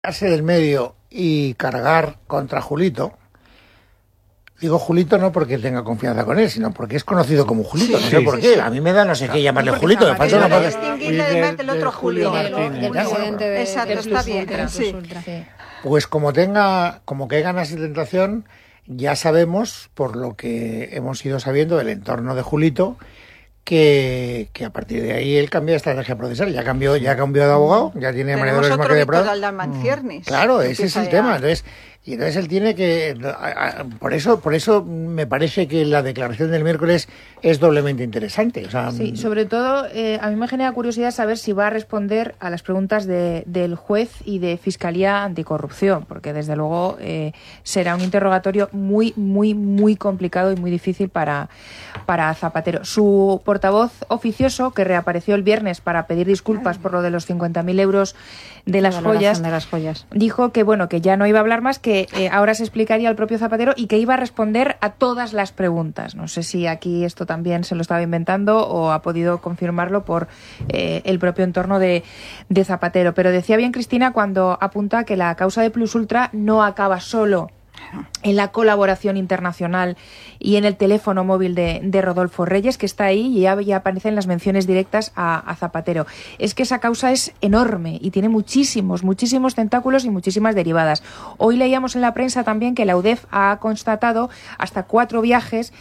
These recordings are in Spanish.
Quitarse del medio y cargar contra Julito. Digo Julito no porque tenga confianza con él, sino porque es conocido como Julito. No sé por qué. A mí me da no sé qué llamarle Julito. Me falta una Para distinguirle además del otro Julio. El presidente de Exacto, está bien. Sí. Pues como que hay ganas de tentación, ya sabemos, por lo que hemos ido sabiendo del entorno de Julito, que a partir de ahí él cambia de estrategia procesal. Ya cambió de abogado, ya tiene María Dolores Marqués de Prado. Claro, ese es el tema. Entonces él tiene que... Por eso me parece que la declaración del miércoles es doblemente interesante. O sea, sí, sobre todo a mí me genera curiosidad saber si va a responder a las preguntas del juez y de Fiscalía Anticorrupción, porque desde luego será un interrogatorio muy, muy, muy complicado y muy difícil para Zapatero. Su portavoz oficioso, que reapareció el viernes para pedir disculpas por lo de los 50.000 euros de las joyas, dijo que bueno, que ya no iba a hablar más, que ahora se explicaría al propio Zapatero y que iba a responder a todas las preguntas. No sé si aquí esto también se lo estaba inventando o ha podido confirmarlo por el propio entorno de Zapatero. Pero decía bien Cristina cuando apunta que la causa de Plus Ultra no acaba solo en la colaboración internacional y en el teléfono móvil de Rodolfo Reyes, que está ahí y ya aparecen las menciones directas a Zapatero. Es que esa causa es enorme y tiene muchísimos tentáculos y muchísimas derivadas. Hoy leíamos en la prensa también que la UDEF ha constatado hasta 4 viajes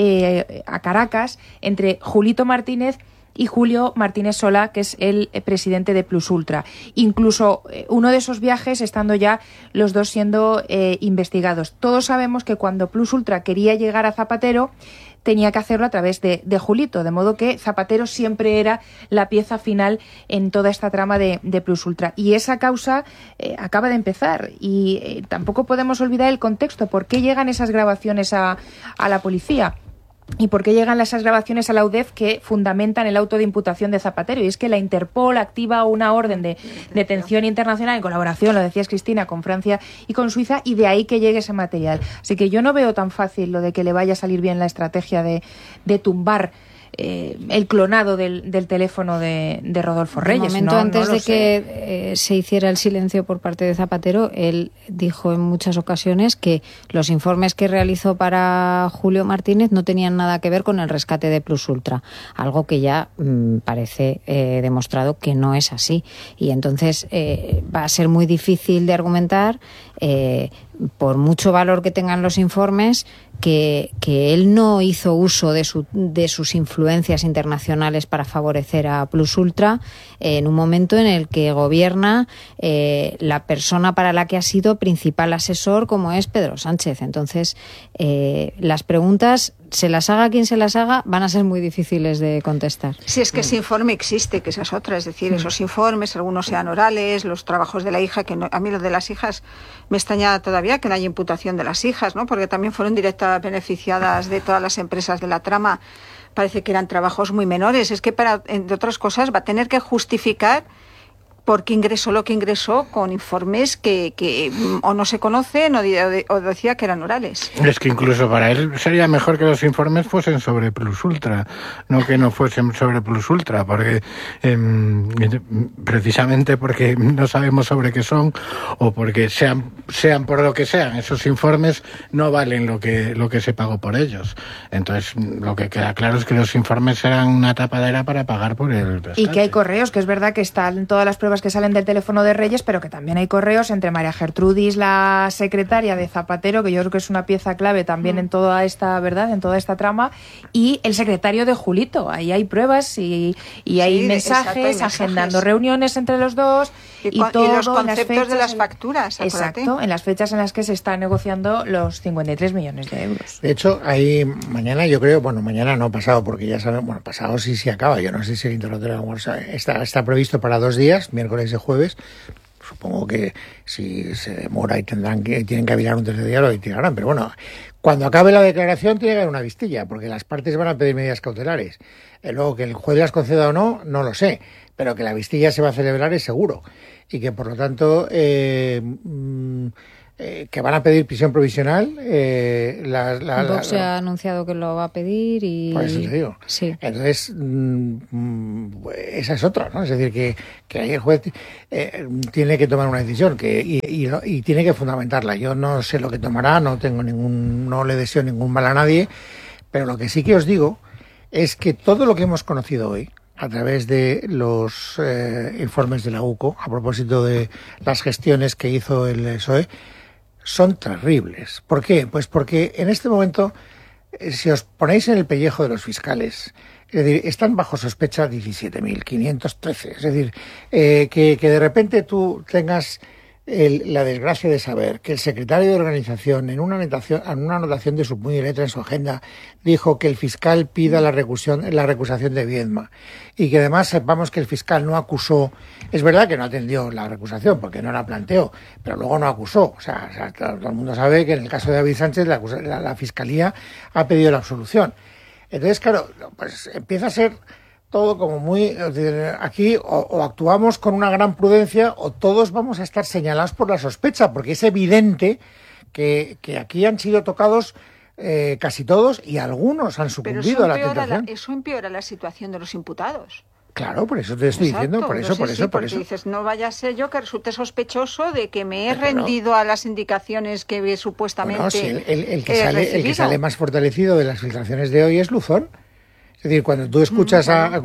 a Caracas entre Julito Martínez y Julio Martínez Solá, que es el presidente de Plus Ultra. Incluso uno de esos viajes estando ya los dos siendo investigados. Todos sabemos que cuando Plus Ultra quería llegar a Zapatero tenía que hacerlo a través de Julito, de modo que Zapatero siempre era la pieza final en toda esta trama de Plus Ultra. Y esa causa acaba de empezar y tampoco podemos olvidar el contexto. ¿Por qué llegan esas grabaciones a la policía? ¿Y por qué llegan esas grabaciones a la UDEF que fundamentan el auto de imputación de Zapatero? Y es que la Interpol activa una orden de detención internacional en colaboración, lo decías Cristina, con Francia y con Suiza, y de ahí que llegue ese material. Así que yo no veo tan fácil lo de que le vaya a salir bien la estrategia de tumbar el clonado del teléfono de Rodolfo Reyes. Un momento antes de que se hiciera el silencio por parte de Zapatero, él dijo en muchas ocasiones que los informes que realizó para Julio Martínez no tenían nada que ver con el rescate de Plus Ultra, algo que ya parece demostrado que no es así. Y entonces va a ser muy difícil de argumentar, por mucho valor que tengan los informes, que él no hizo uso de sus influencias internacionales para favorecer a Plus Ultra en un momento en el que gobierna la persona para la que ha sido principal asesor, como es Pedro Sánchez. Entonces, las preguntas, se las haga quien se las haga, van a ser muy difíciles de contestar. Si es que ese informe existe, que esa es otra, es decir, esos informes, algunos sean orales, los trabajos de la hija, que no, a mí lo de las hijas me extraña todavía que no haya imputación de las hijas, ¿no? Porque también fueron directas beneficiadas de todas las empresas de la trama. Parece que eran trabajos muy menores. Es que, entre otras cosas, va a tener que justificar por qué ingresó lo que ingresó con informes que o no se conocen o decía que eran orales. Es que incluso para él sería mejor que los informes fuesen sobre Plus Ultra, no que no fuesen sobre Plus Ultra, porque precisamente porque no sabemos sobre qué son o porque sean por lo que sean, esos informes no valen lo que se pagó por ellos. Entonces, lo que queda claro es que los informes eran una tapadera para pagar por el rescate. Y que hay correos, que es verdad que están todas las pruebas que salen del teléfono de Reyes, pero que también hay correos entre María Gertrudis, la secretaria de Zapatero, que yo creo que es una pieza clave también en toda esta verdad, en toda esta trama, y el secretario de Julito. Ahí hay pruebas y hay mensajes, agendando reuniones entre los dos y los conceptos de las facturas. Acuérdate. Exacto, en las fechas en las que se está negociando los 53 millones de euros. De hecho, ahí mañana, yo creo, mañana no, pasado, porque ya saben, pasado sí acaba. Yo no sé si el interrogatorio está previsto para 2 días, miércoles y jueves. Supongo que si se demora y tienen que avilar un tercer día, lo tirarán. Pero bueno, cuando acabe la declaración tiene que haber una vistilla, porque las partes van a pedir medidas cautelares. Luego, que el juez las conceda o no, no lo sé. Pero que la vistilla se va a celebrar es seguro. Y que, por lo tanto, que van a pedir prisión provisional. Vox se ha anunciado que lo va a pedir y... Por eso te digo. Sí. Entonces, esa es otra, ¿no? Es decir, que ahí el juez tiene que tomar una decisión y tiene que fundamentarla. Yo no sé lo que tomará, no le deseo ningún mal a nadie, pero lo que sí que os digo es que todo lo que hemos conocido hoy, a través de los informes de la UCO, a propósito de las gestiones que hizo el PSOE, son terribles. ¿Por qué? Pues porque en este momento, si os ponéis en el pellejo de los fiscales, es decir, están bajo sospecha 17.513. Es decir, que de repente tú tengas la desgracia de saber que el secretario de organización, en una anotación de su puño y letra en su agenda, dijo que el fiscal pida la recusación de Viedma, y que además sepamos que el fiscal no acusó. Es verdad que no atendió la recusación porque no la planteó, pero luego no acusó. O sea, todo el mundo sabe que en el caso de David Sánchez la fiscalía ha pedido la absolución. Entonces, claro, pues empieza a ser todo como muy... Aquí o actuamos con una gran prudencia o todos vamos a estar señalados por la sospecha, porque es evidente que aquí han sido tocados casi todos y algunos han sucumbido a la tentación. Eso empeora la situación de los imputados. Claro, por eso te estoy diciendo, por eso. Dices, no vaya a ser yo que resulte sospechoso de que me he rendido a las indicaciones que supuestamente bueno, sí, el que sale más fortalecido de las filtraciones de hoy es Luzón. Es decir, cuando tú escuchas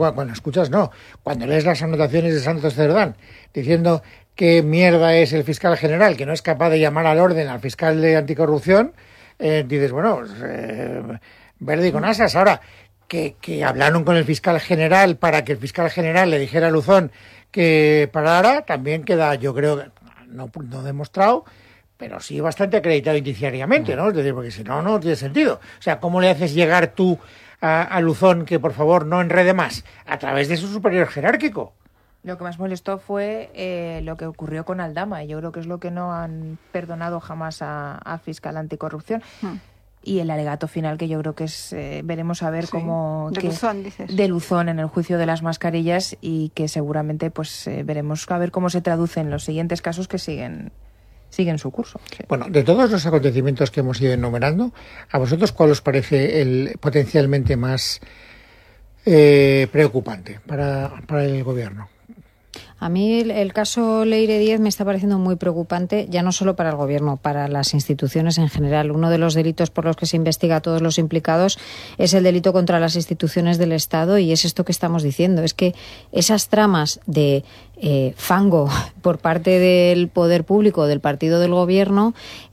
cuando lees las anotaciones de Santos Cerdán diciendo qué mierda es el fiscal general, que no es capaz de llamar al orden al fiscal de anticorrupción, dices, bueno, verde y con asas. Ahora, que hablaron con el fiscal general para que el fiscal general le dijera a Luzón que parara, también queda, yo creo, no demostrado, pero sí bastante acreditado indiciariamente, ¿no? Es decir, porque si no, no tiene sentido. O sea, ¿cómo le haces llegar tú a Luzón que por favor no enrede más? A través de su superior jerárquico. Lo que más molestó fue lo que ocurrió con Aldama, y yo creo que es lo que no han perdonado jamás a fiscal anticorrupción. Y el alegato final, que yo creo que es veremos a ver cómo... Luzón, dices. De Luzón en el juicio de las mascarillas, y que seguramente pues veremos a ver cómo se traducen los siguientes casos que siguen su curso. Sí. Bueno, de todos los acontecimientos que hemos ido enumerando, ¿a vosotros cuál os parece el potencialmente más preocupante para el gobierno? A mí el caso Leire Díez me está pareciendo muy preocupante, ya no solo para el Gobierno, para las instituciones en general. Uno de los delitos por los que se investiga a todos los implicados es el delito contra las instituciones del Estado, y es esto que estamos diciendo. Es que esas tramas de fango por parte del poder público, del partido del Gobierno,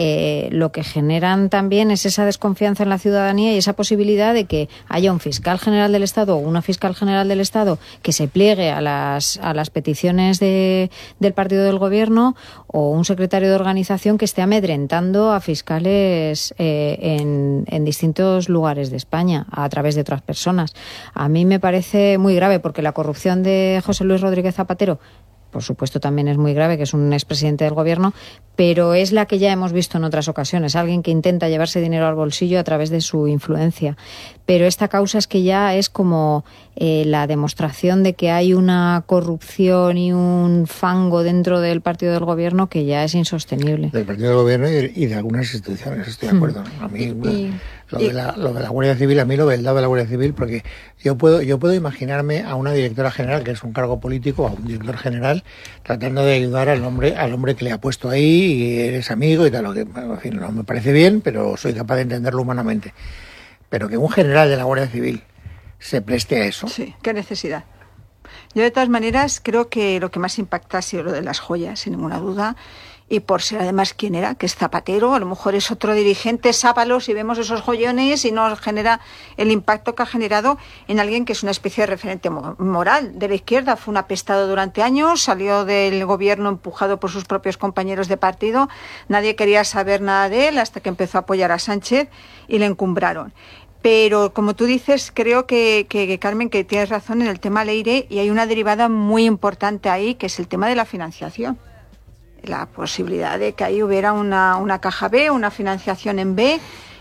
lo que generan también es esa desconfianza en la ciudadanía y esa posibilidad de que haya un fiscal general del Estado o una fiscal general del Estado que se pliegue a las peticiones del partido del Gobierno, o un secretario de organización que esté amedrentando a fiscales en distintos lugares de España a través de otras personas. A mí me parece muy grave, porque la corrupción de José Luis Rodríguez Zapatero, por supuesto, también es muy grave, que es un expresidente del Gobierno, pero es la que ya hemos visto en otras ocasiones, alguien que intenta llevarse dinero al bolsillo a través de su influencia. Pero esta causa es que ya es como la demostración de que hay una corrupción y un fango dentro del partido del Gobierno que ya es insostenible. Del partido del Gobierno y de algunas instituciones, estoy de acuerdo. A mí lo de la Guardia Civil, a mí lo del lado de la Guardia Civil, porque yo puedo imaginarme a una directora general, que es un cargo político, a un director general, tratando de ayudar al hombre que le ha puesto ahí, y eres amigo y tal. En fin, no me parece bien, pero soy capaz de entenderlo humanamente. Pero que un general de la Guardia Civil se preste a eso. Sí, qué necesidad. Yo, de todas maneras, creo que lo que más impacta ha sido lo de las joyas, sin ninguna duda. Y por ser además quién era, que es Zapatero, a lo mejor es otro dirigente, sápalos, y vemos esos joyones y no genera el impacto que ha generado en alguien que es una especie de referente moral de la izquierda. Fue un apestado durante años, salió del Gobierno empujado por sus propios compañeros de partido, nadie quería saber nada de él hasta que empezó a apoyar a Sánchez y le encumbraron. Pero, como tú dices, creo que Carmen, que tienes razón en el tema Leire, y hay una derivada muy importante ahí, que es el tema de la financiación. La posibilidad de que ahí hubiera una caja B, una financiación en B,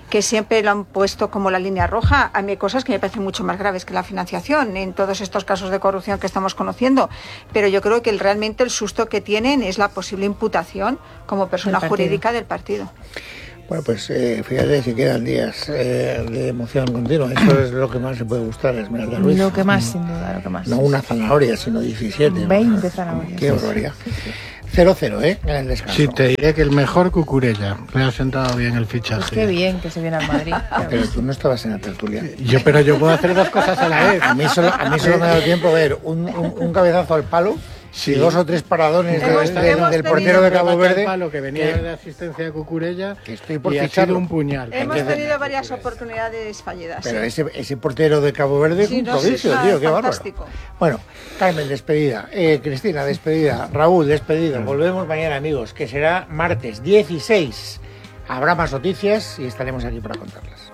que siempre lo han puesto como la línea roja. A mí hay cosas que me parecen mucho más graves que la financiación en todos estos casos de corrupción que estamos conociendo, pero yo creo que realmente el susto que tienen es la posible imputación como persona jurídica del partido. Bueno, pues fíjate, si quedan días de emoción continua, eso es lo que más se puede gustar, Esmeralda Ruiz. Lo que más, sin duda, lo que más. No una zanahoria, sino 17. 20 zanahorias. Qué barbaridad. 0-0, en el descanso. Sí, te diré que el mejor Cucurella. Le ha sentado bien el fichaje. Pues qué bien que se viene al Madrid. Pero tú no estabas en la tertulia. Pero yo puedo hacer dos cosas a la vez. A mí solo me ha dado tiempo a ver un cabezazo al palo. Sí, 2 o 3 paradones del portero de Cabo Verde. El palo que venía de asistencia de Cucurella, que estoy por y ha sido un puñal. Hemos tenido varias oportunidades fallidas. Pero ese portero de Cabo Verde es un prodigio, tío, qué bárbaro. Bueno, Carmen, despedida. Cristina, despedida. Raúl, despedido. Volvemos mañana, amigos, que será martes 16. Habrá más noticias y estaremos aquí para contarlas.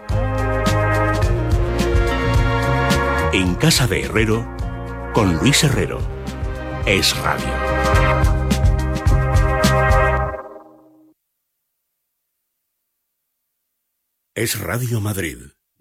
En Casa de Herrero, con Luis Herrero. Es Radio. Es Radio Madrid,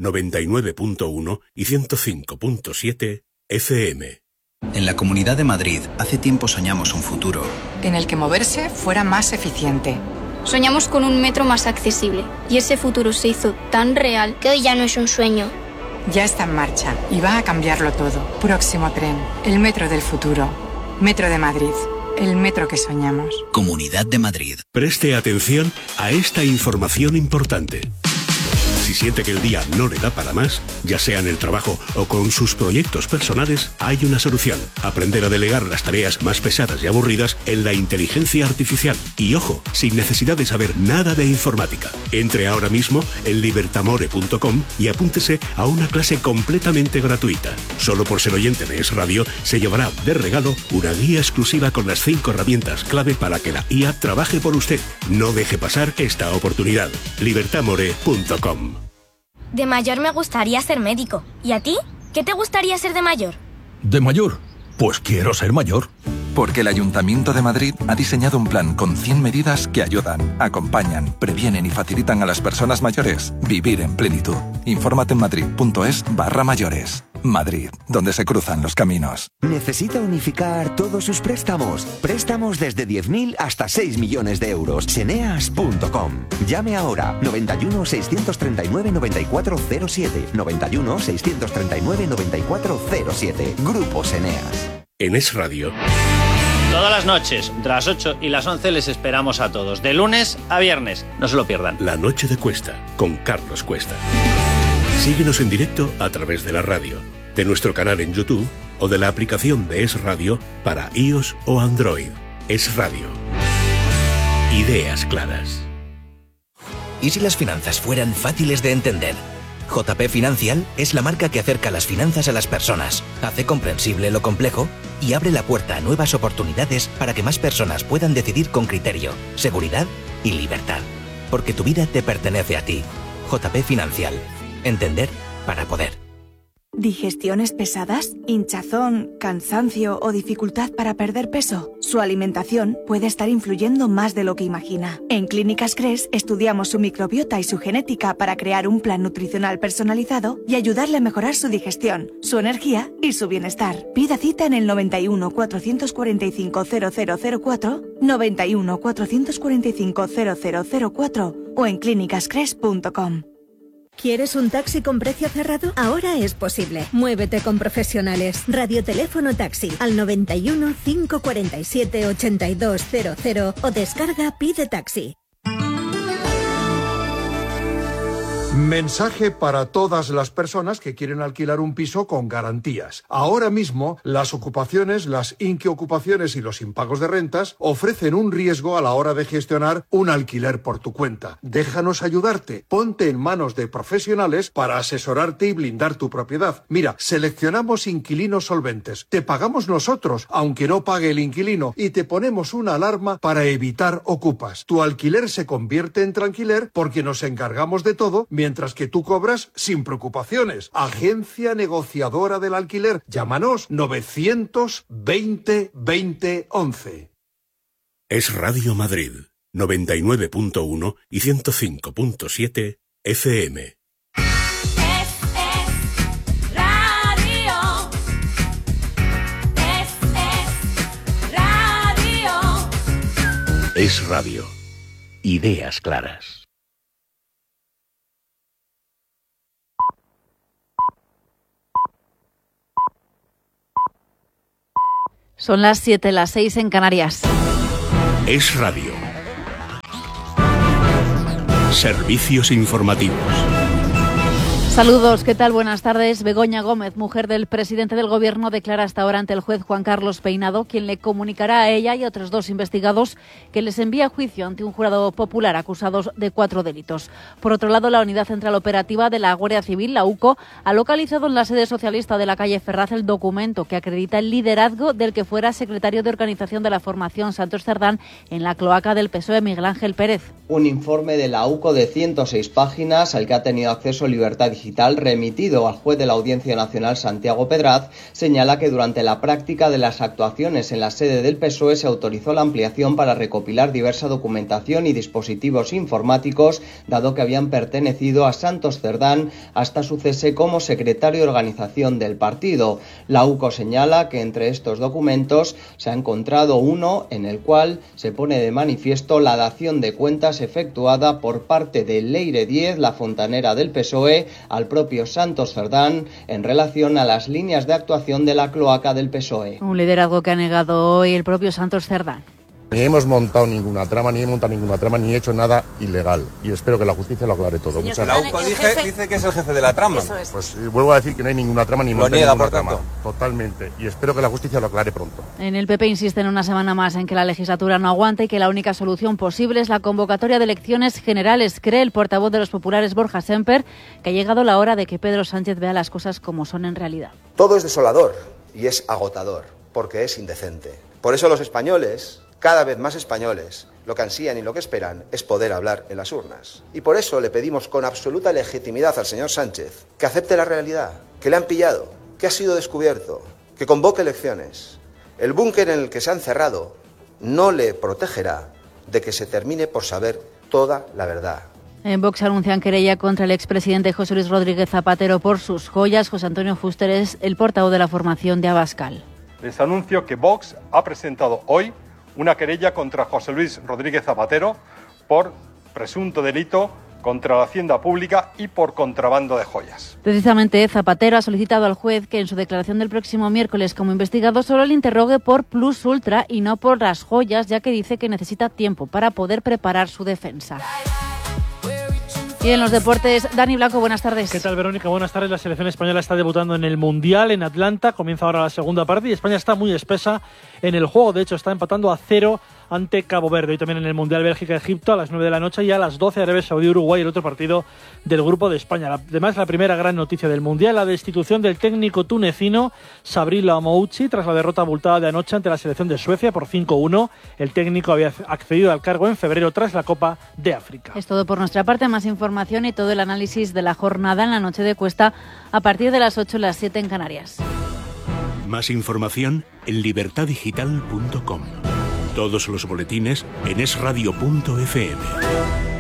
99.1 y 105.7 FM. En la Comunidad de Madrid, hace tiempo soñamos un futuro en el que moverse fuera más eficiente. Soñamos con un metro más accesible y ese futuro se hizo tan real que hoy ya no es un sueño. Ya está en marcha y va a cambiarlo todo. Próximo tren, el metro del futuro. Metro de Madrid, el metro que soñamos. Comunidad de Madrid. Preste atención a esta información importante. Si siente que el día no le da para más, ya sea en el trabajo o con sus proyectos personales, hay una solución. Aprender a delegar las tareas más pesadas y aburridas en la inteligencia artificial. Y ojo, sin necesidad de saber nada de informática. Entre ahora mismo en libertamore.com y apúntese a una clase completamente gratuita. Solo por ser oyente de Es Radio, se llevará de regalo una guía exclusiva con las 5 herramientas clave para que la IA trabaje por usted. No deje pasar esta oportunidad. libertamore.com. De mayor me gustaría ser médico. ¿Y a ti? ¿Qué te gustaría ser de mayor? ¿De mayor? Pues quiero ser mayor. Porque el Ayuntamiento de Madrid ha diseñado un plan con 100 medidas que ayudan, acompañan, previenen y facilitan a las personas mayores vivir en plenitud. Infórmate en madrid.es/mayores. Madrid, donde se cruzan los caminos. ¿Necesita unificar todos sus préstamos? Préstamos desde 10.000 hasta 6 millones de euros. Ceneas.com. Llame ahora 91 639 9407. 91 639 9407. Grupo Ceneas. En Es Radio. Todas las noches, entre las 8 y las 11, les esperamos a todos. De lunes a viernes. No se lo pierdan. La Noche de Cuesta, con Carlos Cuesta. Síguenos en directo a través de la radio, de nuestro canal en YouTube o de la aplicación de Es Radio para iOS o Android. Es Radio. Ideas claras. ¿Y si las finanzas fueran fáciles de entender? JP Financial es la marca que acerca las finanzas a las personas, hace comprensible lo complejo y abre la puerta a nuevas oportunidades para que más personas puedan decidir con criterio, seguridad y libertad. Porque tu vida te pertenece a ti. JP Financial. Entender para poder. ¿Digestiones pesadas? ¿Hinchazón, cansancio o dificultad para perder peso? Su alimentación puede estar influyendo más de lo que imagina. En Clínicas Cres estudiamos su microbiota y su genética para crear un plan nutricional personalizado y ayudarle a mejorar su digestión, su energía y su bienestar. Pida cita en el 91 445 0004, 91 445 0004 o en clínicascres.com. ¿Quieres un taxi con precio cerrado? Ahora es posible. Muévete con profesionales. Radioteléfono taxi al 91 547 8200 o descarga Pide Taxi. Mensaje para todas las personas que quieren alquilar un piso con garantías. Ahora mismo, las ocupaciones, las inquiocupaciones y los impagos de rentas ofrecen un riesgo a la hora de gestionar un alquiler por tu cuenta. Déjanos ayudarte. Ponte en manos de profesionales para asesorarte y blindar tu propiedad. Mira, seleccionamos inquilinos solventes. Te pagamos nosotros, aunque no pague el inquilino, y te ponemos una alarma para evitar ocupas. Tu alquiler se convierte en tranquiler porque nos encargamos de todo, mientras que tú cobras sin preocupaciones. Agencia negociadora del alquiler. Llámanos 920 20 11. Es Radio Madrid, 99.1 y 105.7 FM. Es radio. Ideas claras. Son las 7, las 6 en Canarias. Es radio. Servicios informativos. Saludos, ¿qué tal? Buenas tardes. Begoña Gómez, mujer del presidente del Gobierno, declara hasta ahora ante el juez Juan Carlos Peinado, quien le comunicará a ella y a otros 2 investigados que les envía a juicio ante un jurado popular acusados de 4 delitos. Por otro lado, la Unidad Central Operativa de la Guardia Civil, la UCO, ha localizado en la sede socialista de la calle Ferraz el documento que acredita el liderazgo del que fuera secretario de Organización de la Formación Santos Cerdán en la cloaca del PSOE, Miguel Ángel Pérez. Un informe de la UCO de 106 páginas al que ha tenido acceso Libertad Digital, remitido al juez de la Audiencia Nacional Santiago Pedraz, señala que durante la práctica de las actuaciones en la sede del PSOE se autorizó la ampliación para recopilar diversa documentación y dispositivos informáticos, dado que habían pertenecido a Santos Cerdán hasta su cese como secretario de organización del partido. La UCO señala que entre estos documentos se ha encontrado uno en el cual se pone de manifiesto la dación de cuentas efectuada por parte de Leire Díez, la fontanera del PSOE, al propio Santos Cerdán en relación a las líneas de actuación de la cloaca del PSOE. Un liderazgo que ha negado hoy el propio Santos Cerdán. Ni hemos montado ninguna trama, ni he hecho nada ilegal. Y espero que la justicia lo aclare todo. Muchas gracias. gracias. La UCO dice que es el jefe de la trama. Pues vuelvo a decir que no hay ninguna trama ni monta ninguna trama. Totalmente. Y espero que la justicia lo aclare pronto. En el PP insisten una semana más en que la legislatura no aguanta y que la única solución posible es la convocatoria de elecciones generales. Cree el portavoz de los populares, Borja Semper, que ha llegado la hora de que Pedro Sánchez vea las cosas como son en realidad. Todo es desolador y es agotador, porque es indecente. Por eso los españoles, cada vez más españoles, lo que ansían y lo que esperan es poder hablar en las urnas. Y por eso le pedimos con absoluta legitimidad al señor Sánchez que acepte la realidad, que le han pillado, que ha sido descubierto, que convoque elecciones. El búnker en el que se ha encerrado no le protegerá de que se termine por saber toda la verdad. En Vox anuncian querella contra el expresidente José Luis Rodríguez Zapatero por sus joyas. José Antonio Fuster es el portavoz de la formación de Abascal. Les anuncio que Vox ha presentado hoy una querella contra José Luis Rodríguez Zapatero por presunto delito contra la hacienda pública y por contrabando de joyas. Precisamente Zapatero ha solicitado al juez que en su declaración del próximo miércoles como investigado solo le interrogue por Plus Ultra y no por las joyas, ya que dice que necesita tiempo para poder preparar su defensa. Y en los deportes, Dani Blanco, buenas tardes. ¿Qué tal, Verónica? Buenas tardes. La selección española está debutando en el Mundial en Atlanta. Comienza ahora la segunda parte y España está muy espesa en el juego. De hecho, está empatando a 0 ante Cabo Verde. Hoy también en el Mundial Bélgica-Egipto a las 9 de la noche y a las 12 Arabia Saudí-Uruguay, el otro partido del grupo de España. Además, la primera gran noticia del Mundial, la destitución del técnico tunecino Sabri Lamouchi tras la derrota abultada de anoche ante la selección de Suecia por 5-1. El técnico había accedido al cargo en febrero tras la Copa de África. Es todo por nuestra parte. Más información y todo el análisis de la jornada en la noche de Cuesta a partir de las 8 las 7 en Canarias. Más información en libertaddigital.com. Todos los boletines en esradio.fm.